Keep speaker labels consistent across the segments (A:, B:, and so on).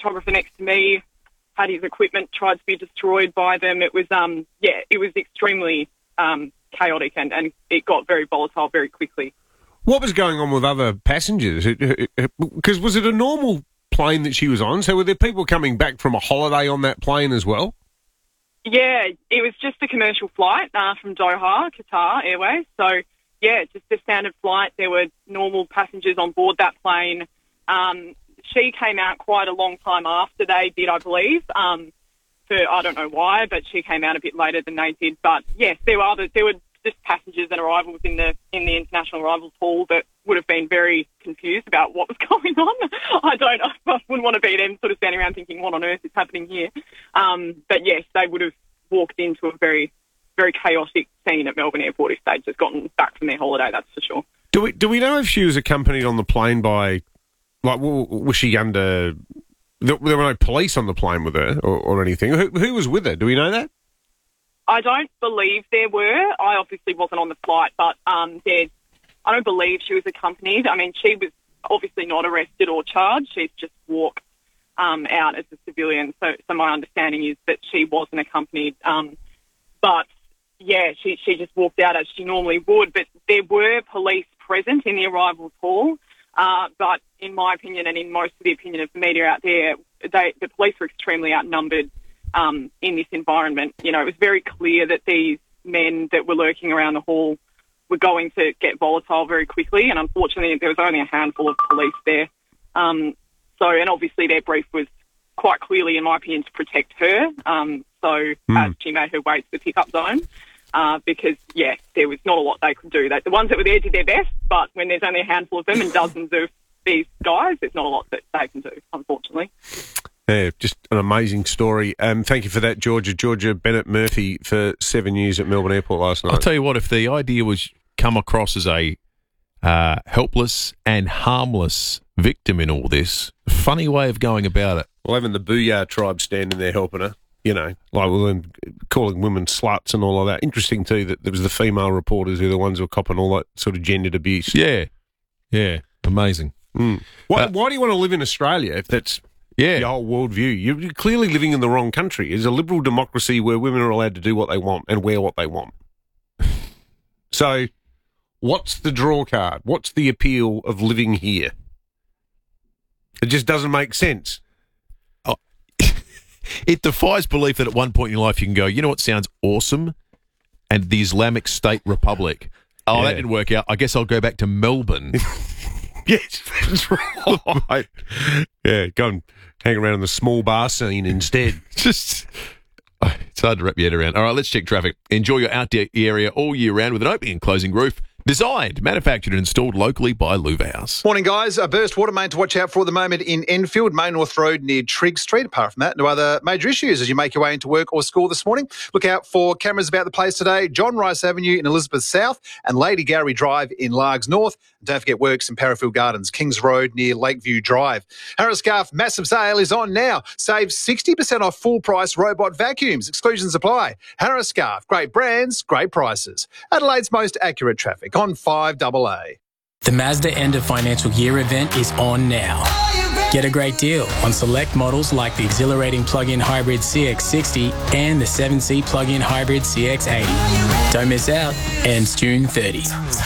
A: photographer next to me had his equipment tried to be destroyed by them. It was, it was extremely chaotic and it got very volatile very quickly.
B: What was going on with other passengers? Because was it a normal plane that she was on? So were there people coming back from a holiday on that plane as well?
A: Yeah, it was just a commercial flight from Doha, Qatar Airways. So, yeah, just a standard flight. There were normal passengers on board that plane. She came out quite a long time after they did, I believe. I don't know why, but she came out a bit later than they did. But, yes, there were just passengers and arrivals in the international arrivals hall that would have been very confused about what was going on. I wouldn't want to be them sort of standing around thinking, what on earth is happening here? But yes, they would have walked into a very, very chaotic scene at Melbourne Airport if they'd just gotten back from their holiday, that's for sure.
B: Do we know if she was accompanied on the plane by, like, was she under, there were no police on the plane with her or anything? Who was with her? Do we know that?
A: I don't believe there were. I obviously wasn't on the flight, but I don't believe she was accompanied. I mean, she was obviously not arrested or charged. She's just walked out as a civilian. So my understanding is that she wasn't accompanied. But, yeah, she just walked out as she normally would. But there were police present in the arrivals hall. But in my opinion, and in most of the opinion of the media out there, the police were extremely outnumbered in this environment. You know, it was very clear that these men that were lurking around the hall were going to get volatile very quickly, and unfortunately there was only a handful of police there. And obviously their brief was quite clearly, in my opinion, to protect her, as she made her way to the pickup zone, because, yeah, there was not a lot they could do. The ones that were there did their best, but when there's only a handful of them and dozens of these guys, there's not a lot that they can do, unfortunately.
B: Yeah, just an amazing story. Thank you for that, Georgia. Georgia Bennett-Murphy for 7 years at Melbourne Airport last night.
C: I'll tell you what, if the idea was come across as a helpless and harmless victim in all this, funny way of going about it.
B: Well, having the Booyah tribe standing there helping her, you know, like calling women sluts and all of that. Interesting, too, that there was the female reporters who are the ones who are copping all that sort of gendered abuse.
C: Yeah, amazing.
B: Why do you want to live in Australia if that's...
C: Yeah.
B: The whole worldview. You're clearly living in the wrong country. It's a liberal democracy where women are allowed to do what they want and wear what they want. So, what's the draw card? What's the appeal of living here? It just doesn't make sense.
C: Oh. It defies belief that at one point in your life you can go, you know what sounds awesome? And the Islamic State Republic. Oh, yeah. That didn't work out. I guess I'll go back to Melbourne.
B: Yes, that's right. Yeah, go and hang around in the small bar scene instead.
C: It's hard to wrap your head around. All right, let's check traffic. Enjoy your outdoor area all year round with an opening and closing roof. Designed, manufactured and installed locally by Louva House.
D: Morning, guys. A burst water main to watch out for at the moment in Enfield, Main North Road near Trigg Street. Apart from that, no other major issues as you make your way into work or school this morning. Look out for cameras about the place today. John Rice Avenue in Elizabeth South and Lady Gowrie Drive in Largs North. And don't forget works in Parafield Gardens, Kings Road near Lakeview Drive. Harris Scarf massive sale is on now. Save 60% off full price robot vacuums. Exclusions apply. Harris Scarf, great brands, great prices. Adelaide's most accurate traffic on 5AA.
E: The Mazda end of financial year event is on now. Get a great deal on select models like the exhilarating plug-in hybrid CX-60 and the 7-seat plug-in hybrid CX-80. Don't miss out. Ends June 30.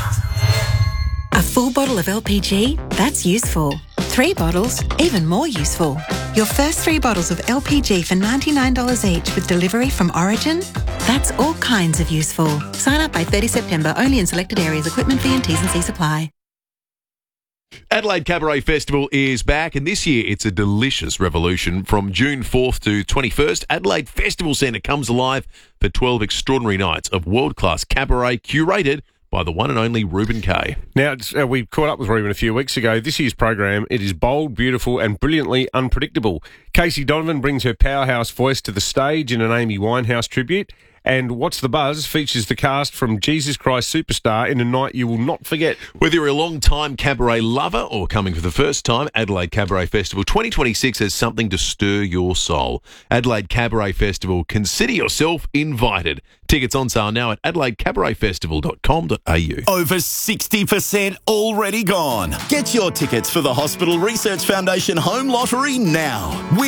F: A full bottle of LPG? That's useful. 3 bottles? Even more useful. Your first 3 bottles of LPG for $99 each with delivery from Origin? That's all kinds of useful. Sign up by 30 September, only in selected areas. Equipment fee and T's and C's apply.
C: Adelaide Cabaret Festival is back, and this year it's a delicious revolution. From June 4th to 21st, Adelaide Festival Centre comes alive for 12 extraordinary nights of world-class cabaret curated by the one and only Reuben Kay.
B: Now, we caught up with Reuben a few weeks ago. This year's program, it is bold, beautiful and brilliantly unpredictable. Casey Donovan brings her powerhouse voice to the stage in an Amy Winehouse tribute. And What's the Buzz features the cast from Jesus Christ Superstar in a night you will not forget.
C: Whether you're a long-time cabaret lover or coming for the first time, Adelaide Cabaret Festival 2026 has something to stir your soul. Adelaide Cabaret Festival, consider yourself invited. Tickets on sale now at adelaidecabaretfestival.com.au.
G: Over 60% already gone. Get your tickets for the Hospital Research Foundation Home Lottery now.